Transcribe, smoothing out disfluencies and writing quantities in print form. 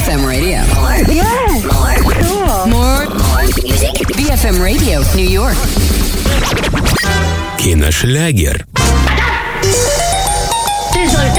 BFM Radio. Yes. Cool. More music. BFM Radio, New York. Киношлягер. Результат